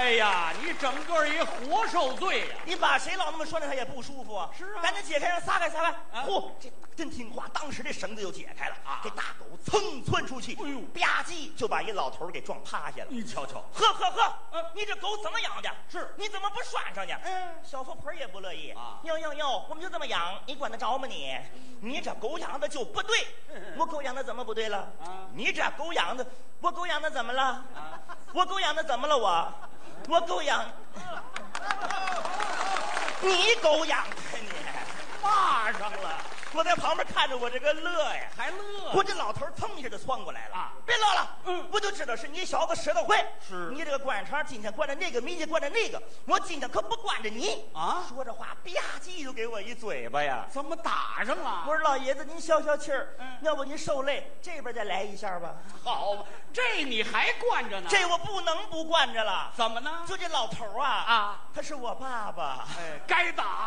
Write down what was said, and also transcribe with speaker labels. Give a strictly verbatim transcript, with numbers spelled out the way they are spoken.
Speaker 1: 哎呀，你整个一活受罪呀！
Speaker 2: 你把谁老那么拴着他也不舒服啊？
Speaker 1: 是啊，
Speaker 2: 赶紧解开，让撒开撒开。嚯，这真听话，当时这绳子就解开了啊！这大狗噌窜出去，哎呦，吧唧就把一老头给撞趴下了。
Speaker 1: 你瞧瞧，
Speaker 2: 呵呵呵，你这狗怎么养的？
Speaker 1: 是，
Speaker 2: 你怎么不拴上去？嗯，小富婆也不乐意啊。哟哟哟，我们就这么养，你管得着吗你？你这狗养的就不对。我狗养的怎么不对了？啊，你这狗养的，我狗养的怎么了？啊，我狗养的怎么了？我，我狗养，你狗养的你，
Speaker 1: 骂上了。
Speaker 2: 我在旁边看着，我这个乐呀，
Speaker 1: 还乐！
Speaker 2: 我这老头腾一下就窜过来了啊！别乐了，嗯，我就知道是你小子舌头坏。
Speaker 1: 是
Speaker 2: 你这个灌肠今天灌着那个，明天灌着那个，我今天可不惯着你啊！说着话，吧唧就给我一嘴巴呀！
Speaker 1: 怎么打上了？
Speaker 2: 我说老爷子，您消消气儿，嗯，要不您受累，这边再来一下吧。
Speaker 1: 好吧，这你还惯着呢？
Speaker 2: 这我不能不惯着了。
Speaker 1: 怎么呢？
Speaker 2: 就这老头啊啊，他是我爸爸。
Speaker 1: 哎，该打。